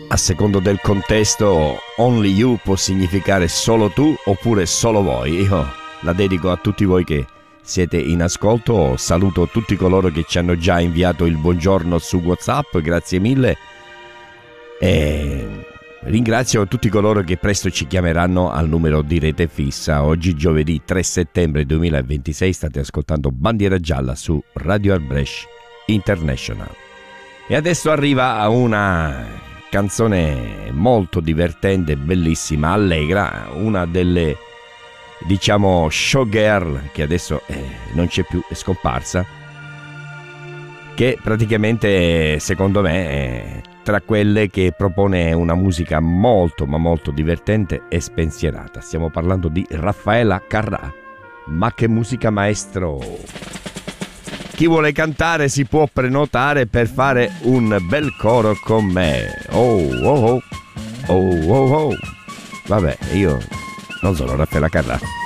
A secondo del contesto, Only You può significare solo tu oppure solo voi. Io la dedico a tutti voi che siete in ascolto. Saluto tutti coloro che ci hanno già inviato il buongiorno su WhatsApp, grazie mille. E ringrazio tutti coloro che presto ci chiameranno al numero di rete fissa. Oggi giovedì 3 settembre 2026 state ascoltando Bandiera Gialla su Radio Albrecht International. E adesso arriva a una canzone molto divertente, bellissima, allegra, una delle, diciamo, showgirl che adesso non c'è più, è scomparsa, che praticamente secondo me è tra quelle che propone una musica molto ma molto divertente e spensierata. Stiamo parlando di Raffaella Carrà. Ma che musica, maestro! Chi vuole cantare si può prenotare per fare un bel coro con me. Oh oh oh, oh oh oh. Vabbè, io non sono Raffaella Carrà.